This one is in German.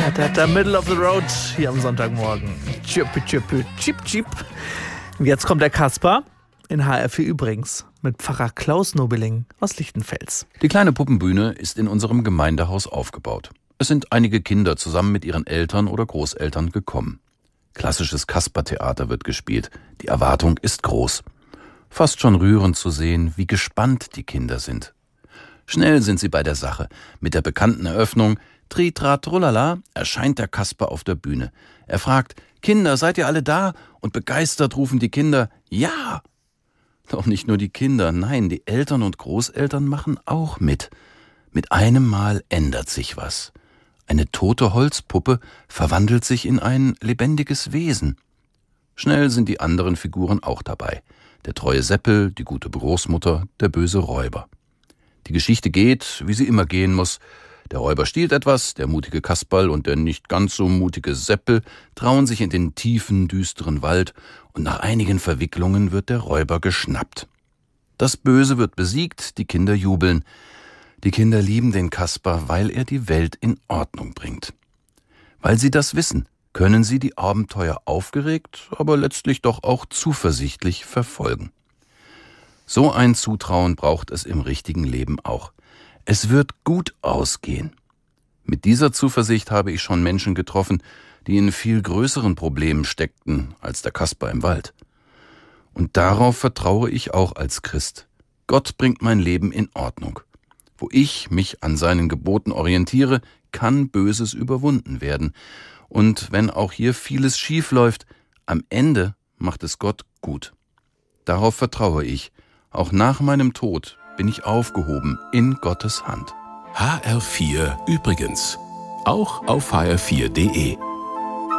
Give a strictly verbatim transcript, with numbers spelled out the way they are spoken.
Da, da, da, middle of the road hier am Sonntagmorgen. Chip, chip, chip, chip. Jetzt kommt der Kasper, in H R vier übrigens, mit Pfarrer Klaus Nobeling aus Lichtenfels. Die kleine Puppenbühne ist in unserem Gemeindehaus aufgebaut. Es sind einige Kinder zusammen mit ihren Eltern oder Großeltern gekommen. Klassisches Kaspertheater wird gespielt. Die Erwartung ist groß. Fast schon rührend zu sehen, wie gespannt die Kinder sind. Schnell sind sie bei der Sache. Mit der bekannten Eröffnung Tri-Tra Trullala erscheint der Kasper auf der Bühne. Er fragt: Kinder, seid ihr alle da? Und begeistert rufen die Kinder: Ja! Doch nicht nur die Kinder, nein, die Eltern und Großeltern machen auch mit. Mit einem Mal ändert sich was. Eine tote Holzpuppe verwandelt sich in ein lebendiges Wesen. Schnell sind die anderen Figuren auch dabei. Der treue Seppel, die gute Großmutter, der böse Räuber. Die Geschichte geht, wie sie immer gehen muss. Der Räuber stiehlt etwas, der mutige Kasperl und der nicht ganz so mutige Seppel trauen sich in den tiefen, düsteren Wald und nach einigen Verwicklungen wird der Räuber geschnappt. Das Böse wird besiegt, die Kinder jubeln. Die Kinder lieben den Kasper, weil er die Welt in Ordnung bringt. Weil sie das wissen, können sie die Abenteuer aufgeregt, aber letztlich doch auch zuversichtlich verfolgen. So ein Zutrauen braucht es im richtigen Leben auch. Es wird gut ausgehen. Mit dieser Zuversicht habe ich schon Menschen getroffen, die in viel größeren Problemen steckten als der Kasper im Wald. Und darauf vertraue ich auch als Christ. Gott bringt mein Leben in Ordnung. Wo ich mich an seinen Geboten orientiere, kann Böses überwunden werden. Und wenn auch hier vieles schief läuft, am Ende macht es Gott gut. Darauf vertraue ich. Auch nach meinem Tod bin ich aufgehoben in Gottes Hand. H R vier übrigens. Auch auf H R vier punkt de.